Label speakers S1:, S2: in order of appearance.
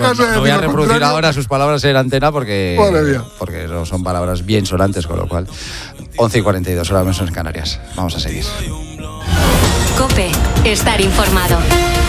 S1: caso de
S2: no voy a
S1: decir lo
S2: reproducir
S1: contrario.
S2: ahora sus palabras en antena porque no son palabras bien sonantes, con lo cual 11:42, hora menos en Canarias. Vamos a seguir.
S3: COPE, estar informado.